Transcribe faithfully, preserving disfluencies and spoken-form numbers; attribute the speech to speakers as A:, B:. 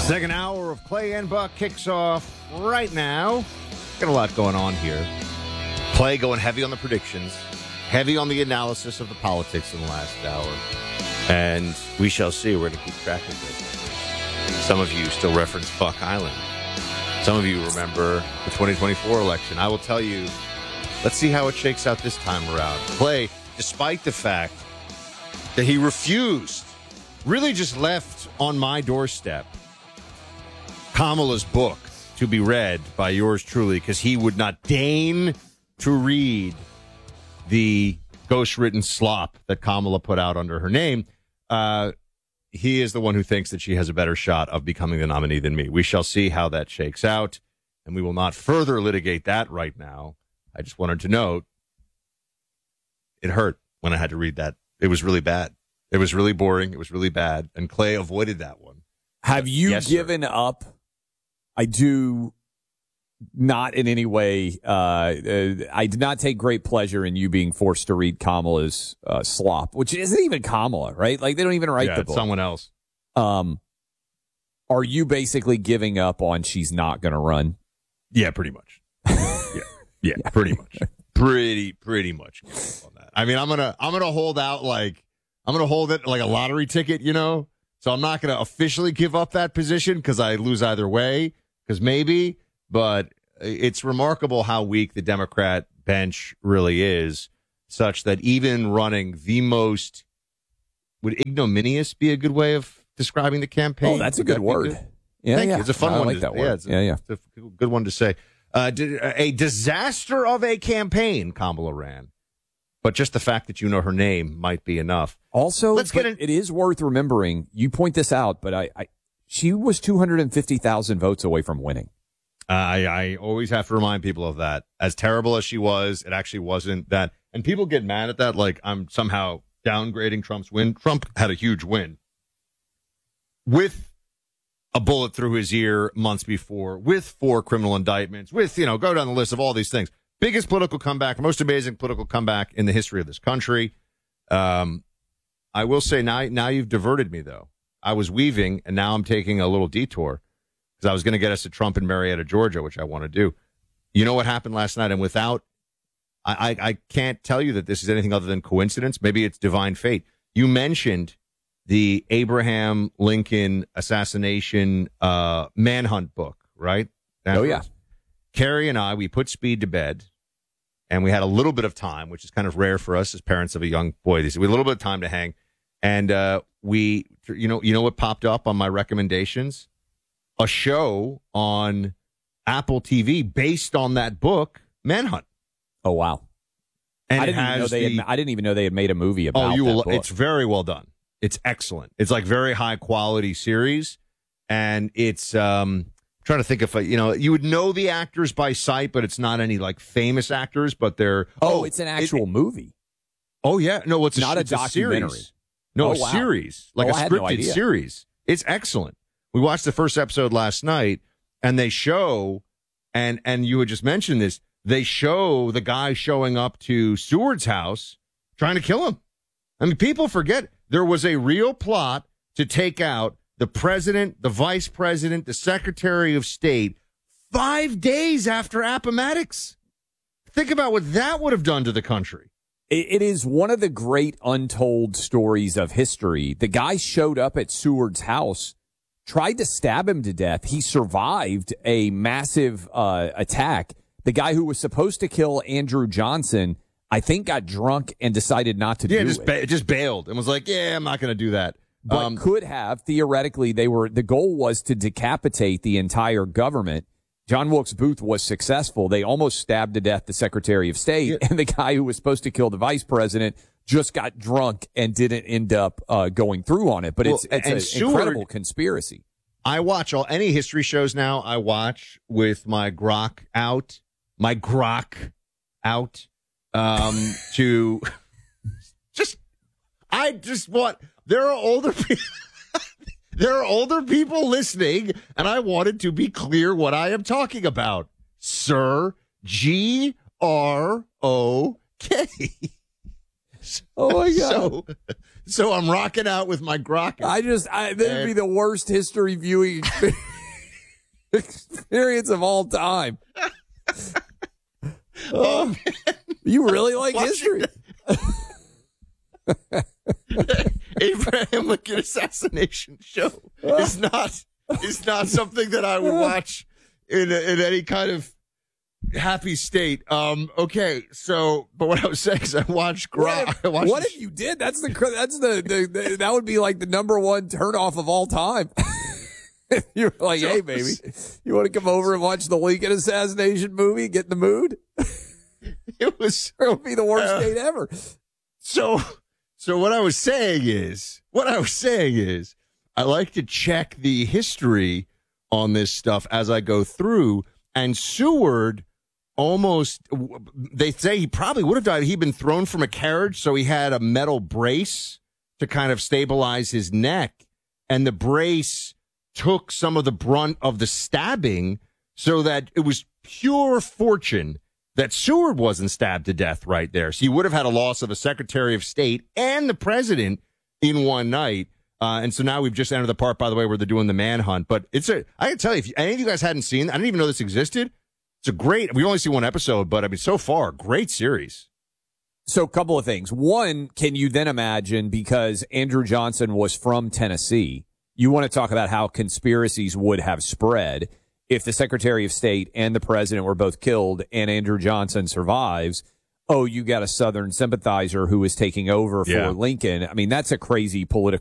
A: Second hour of Clay and Buck kicks off right now. Got a lot going on here. Clay going heavy on the predictions, heavy on the analysis of the politics in the last hour. And we shall see. We're going to keep track of this. Some of you still reference Buck Island. Some of you remember the twenty twenty-four election. I will tell you, let's see how it shakes out this time around. Clay, despite the fact that he refused, really just left on my doorstep Kamala's book to be read by yours truly because he would not deign to read the ghost-written slop that Kamala put out under her name. Uh, he is the one who thinks that she has a better shot of becoming the nominee than me. We shall see how that shakes out, and we will not further litigate that right now. I just wanted to note it hurt when I had to read that. It was really bad. It was really boring. It was really bad, and Clay avoided that one.
B: Have you
A: yes,
B: given
A: sir.
B: up? I do not in any way. Uh, uh, I did not take great pleasure in you being forced to read Kamala's uh, slop, which isn't even Kamala, right? Like they don't even write
A: yeah,
B: the
A: it's
B: book.
A: someone else.
B: Um, are you basically giving up on she's not going to run?
A: Yeah, pretty much. yeah. yeah, yeah, pretty much. Pretty, pretty much give up on that. I mean, I'm gonna, I'm gonna hold out like I'm gonna hold it like a lottery ticket, you know. So I'm not gonna officially give up that position because I lose either way. Because maybe, but it's remarkable how weak the Democrat bench really is, such that even running the most, would ignominious be a good way of describing the campaign?
B: Oh, that's
A: would
B: a good
A: that
B: word.
A: Good?
B: Yeah,
A: Thank
B: yeah.
A: you. It's a fun
B: I
A: one.
B: like
A: to,
B: that word.
A: Yeah, it's a,
B: yeah, yeah.
A: It's a good one to say. Uh, a disaster of a campaign, Kamala ran. But just the fact that you know her name might be enough.
B: Also,
A: Let's get in-
B: it is worth remembering, you point this out, but I, I she was two hundred fifty thousand votes away from winning.
A: Uh, I, I always have to remind people of that. As terrible as she was, it actually wasn't that. And people get mad at that, like I'm somehow downgrading Trump's win. Trump had a huge win with a bullet through his ear months before, with four criminal indictments, with, you know, go down the list of all these things. Biggest political comeback, most amazing political comeback in the history of this country. Um, I will say now, now you've diverted me, though. I was weaving, and now I'm taking a little detour because I was going to get us to Trump in Marietta, Georgia, which I want to do. You know what happened last night? And without, I, I, I can't tell you that this is anything other than coincidence. Maybe it's divine fate. You mentioned the Abraham Lincoln assassination uh, manhunt book, right?
B: Oh, yeah.
A: Carrie and I, we put Speed to bed, and we had a little bit of time, which is kind of rare for us as parents of a young boy. We had a little bit of time to hang, and uh, we, you know, you know what popped up on my recommendations? A show on Apple T V based on that book, Manhunt.
B: Oh wow!
A: And
B: I
A: it
B: didn't even know
A: has
B: they.
A: the,
B: had, I didn't even know they had made a movie about.
A: Oh, you
B: that
A: will.
B: book.
A: It's very well done. It's excellent. It's like very high quality series, and it's um. Trying to think if I, you know, you would know the actors by sight, but it's not any like famous actors, but they're
B: oh, oh it's an actual
A: it,
B: movie.
A: Oh yeah, no, it's
B: not
A: a,
B: a
A: it's
B: documentary.
A: A series. No,
B: oh,
A: a
B: wow.
A: series, like
B: oh,
A: a
B: I had no
A: scripted
B: idea.
A: series. It's excellent. We watched the first episode last night, and they show, and and you had just mentioned this. They show the guy showing up to Seward's house trying to kill him. I mean, people forget there was a real plot to take out the president, the vice president, the secretary of state. Five days after Appomattox. Think about what that would have done to the country.
B: It, it is one of the great untold stories of history. The guy showed up at Seward's house, tried to stab him to death. He survived a massive uh, attack. The guy who was supposed to kill Andrew Johnson, I think, got drunk and decided not to
A: yeah,
B: do
A: just
B: it.
A: Ba- just bailed and was like, yeah, I'm not going to do that.
B: But
A: um,
B: could have, theoretically, they were, the goal was to decapitate the entire government. John Wilkes Booth was successful. They almost stabbed to death the Secretary of State, yeah. and the guy who was supposed to kill the vice president just got drunk and didn't end up uh, going through on it. But
A: well,
B: it's, it's an
A: Seward,
B: incredible conspiracy.
A: I watch all any history shows now. I watch with my grok out, my grok out um, to just. I just want. There are older people. There are older people listening, and I wanted to be clear what I am talking about. Sir, G R O K.
B: Oh, my God.
A: So, so I'm rocking out with my grok.
B: I just, I, that would be the worst history viewing experience, experience of all time. Oh, you really like history?
A: Abraham Lincoln assassination show is not is not something that I would watch in in any kind of happy state. Um, okay, so but what I was saying is I watched Grok.
B: What if, what if you did? That's the that's the, the, the that would be like the number one turnoff of all time. You're like, hey, baby, you want to come over and watch the Lincoln assassination movie? Get in the mood.
A: It was
B: it would be the worst
A: uh,
B: date ever.
A: So, so what I was saying is, what I was saying is, I like to check the history on this stuff as I go through. And Seward almost, they say he probably would have died. He'd been thrown from a carriage, so he had a metal brace to kind of stabilize his neck. And the brace took some of the brunt of the stabbing, so that it was pure fortune that Seward wasn't stabbed to death right there. So you would have had a loss of a Secretary of State and the president in one night. Uh, and so now we've just entered the part, by the way, where they're doing the manhunt. But it's a, I can tell you, if any of you guys hadn't seen, I didn't even know this existed. It's a great, we only see one episode, but I mean, so far, great series.
B: So a couple of things. One, can you then imagine, because Andrew Johnson was from Tennessee, you want to talk about how conspiracies would have spread if the Secretary of State and the president were both killed and Andrew Johnson survives. Oh, you got a Southern sympathizer who is taking over for
A: yeah.
B: Lincoln. I mean, that's a crazy political